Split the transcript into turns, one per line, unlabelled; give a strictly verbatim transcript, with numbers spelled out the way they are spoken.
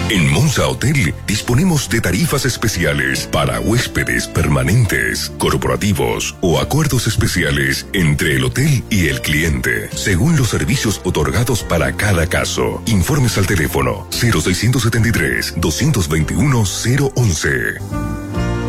En Monza Hotel disponemos de tarifas especiales para huéspedes permanentes, corporativos o acuerdos especiales entre el hotel y el cliente, según los servicios otorgados para cada caso. Informes al teléfono cero seiscientos setenta y tres, doscientos veintiuno, cero once.